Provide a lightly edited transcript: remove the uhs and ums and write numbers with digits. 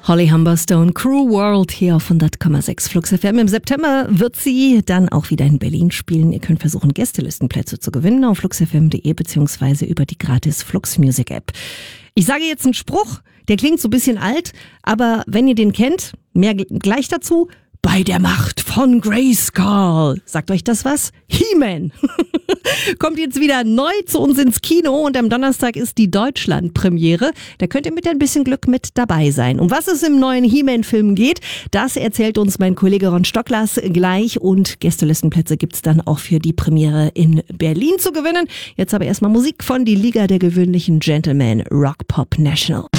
Holly Humberstone, Crew World hier auf 100,6 Flux FM. Im September wird sie dann auch wieder in Berlin spielen. Ihr könnt versuchen, Gästelistenplätze zu gewinnen auf fluxfm.de beziehungsweise über die gratis Flux Music App. Ich sage jetzt einen Spruch, der klingt so ein bisschen alt, aber wenn ihr den kennt, mehr gleich dazu. Bei der Macht von Grayskull. Sagt euch das was? He-Man. Kommt jetzt wieder neu zu uns ins Kino und am Donnerstag ist die Deutschland-Premiere. Da könnt ihr mit ein bisschen Glück mit dabei sein. Um was es im neuen He-Man-Film geht, das erzählt uns mein Kollege Ron Stocklas gleich. Und Gästelistenplätze gibt's dann auch für die Premiere in Berlin zu gewinnen. Jetzt aber erstmal Musik von Die Liga der gewöhnlichen Gentlemen, Rock Pop National.